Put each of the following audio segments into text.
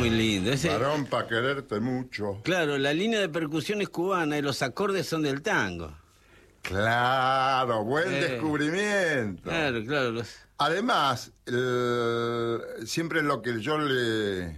muy lindo. Varón pa' quererte mucho. Claro, la línea de percusión es cubana y los acordes son del tango. Claro, buen descubrimiento. Claro. Además, siempre lo que yo le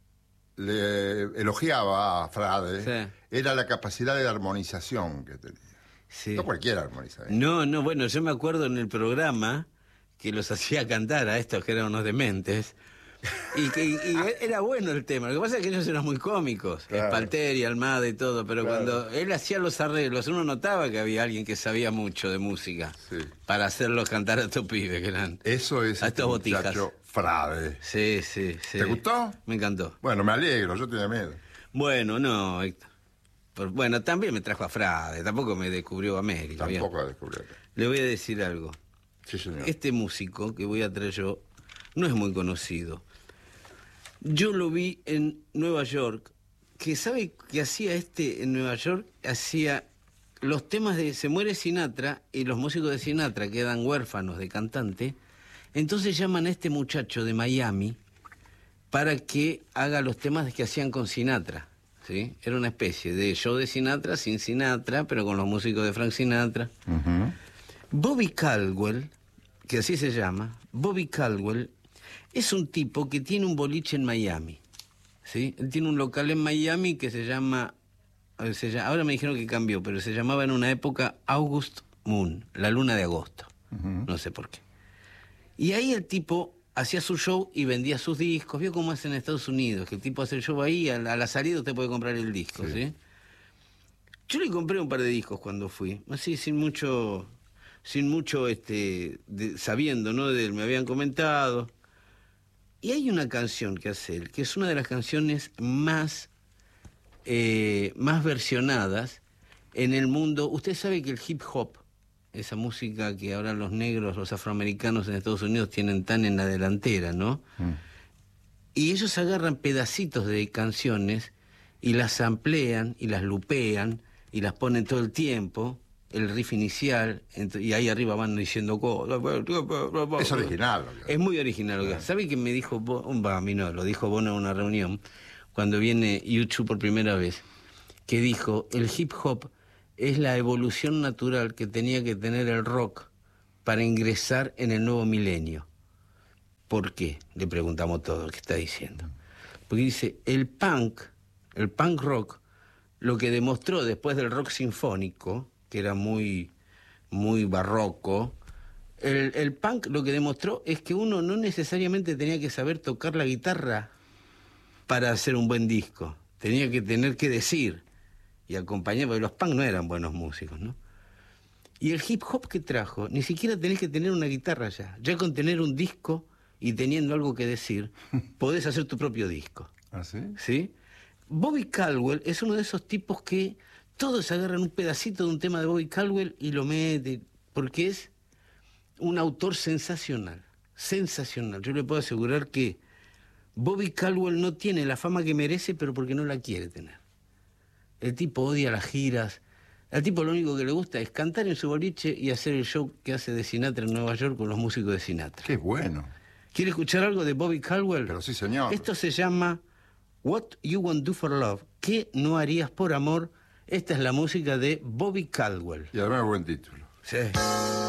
elogiaba a Frade era la capacidad de armonización que tenía. Sí. No cualquiera armoniza. No, bueno, yo me acuerdo en el programa que los hacía cantar a estos que eran unos dementes. Y era bueno el tema. Lo que pasa es que ellos eran muy cómicos, claro. Espalteri, Almada y todo, pero claro. Cuando él hacía los arreglos, uno notaba que había alguien que sabía mucho de música para hacerlos cantar a estos pibes que eran. Eso es a estos botijas. Frade. Sí. ¿Te gustó? Me encantó. Bueno, me alegro, yo tenía miedo. Bueno, no, Héctor. Bueno, también me trajo a Frade, tampoco me descubrió América. Tampoco la descubrió. Le voy a decir algo. Sí, señor. Este músico que voy a traer yo no es muy conocido. Yo lo vi en Nueva York, que ¿sabe qué hacía en Nueva York? Hacía los temas de Se muere Sinatra y los músicos de Sinatra quedan huérfanos de cantante, entonces llaman a este muchacho de Miami para que haga los temas que hacían con Sinatra, ¿sí? Era una especie de show de Sinatra sin Sinatra, pero con los músicos de Frank Sinatra. Bobby Caldwell, que así se llama, Bobby Caldwell, es un tipo que tiene un boliche en Miami, ¿sí? Él tiene un local en Miami que se llama, ahora me dijeron que cambió, pero se llamaba en una época August Moon, la luna de agosto, no sé por qué. Y ahí el tipo hacía su show y vendía sus discos. ¿Vio cómo es en Estados Unidos? Que el tipo hace el show ahí, a la salida usted puede comprar el disco, ¿sí? Yo le compré un par de discos cuando fui, así sin mucho sabiendo, ¿no? Me habían comentado. Y hay una canción que hace él, que es una de las canciones más versionadas en el mundo. Usted sabe que el hip hop, esa música que ahora los negros, los afroamericanos en Estados Unidos tienen tan en la delantera, ¿no? Y ellos agarran pedacitos de canciones y las amplían y las lupean y las ponen todo el tiempo, el riff inicial, y ahí arriba van diciendo cosas. Es original. Es muy original. ¿Sabe qué me dijo Bono? Lo dijo Bono en una reunión, cuando viene YouTube por primera vez, que dijo, el hip hop es la evolución natural que tenía que tener el rock para ingresar en el nuevo milenio. ¿Por qué? Le preguntamos todo, ¿qué está diciendo? Porque dice, el punk rock, lo que demostró después del rock sinfónico, que era muy barroco, el punk lo que demostró es que uno no necesariamente tenía que saber tocar la guitarra para hacer un buen disco. Tenía que tener que decir y acompañar, porque los punk no eran buenos músicos, ¿no? Y el hip hop que trajo, ni siquiera tenés que tener una guitarra ya. Ya con tener un disco y teniendo algo que decir, podés hacer tu propio disco. ¿Ah, sí? ¿Sí? Bobby Caldwell es uno de esos tipos que todos agarran un pedacito de un tema de Bobby Caldwell y lo meten, porque es un autor sensacional. Yo le puedo asegurar que Bobby Caldwell no tiene la fama que merece, pero porque no la quiere tener. El tipo odia las giras. Al tipo lo único que le gusta es cantar en su boliche y hacer el show que hace de Sinatra en Nueva York con los músicos de Sinatra. ¡Qué bueno! ¿Quiere escuchar algo de Bobby Caldwell? Pero sí, señor. Esto se llama What You Won't Do for Love. ¿Qué no harías por amor? Esta es la música de Bobby Caldwell. Y además buen título. Sí.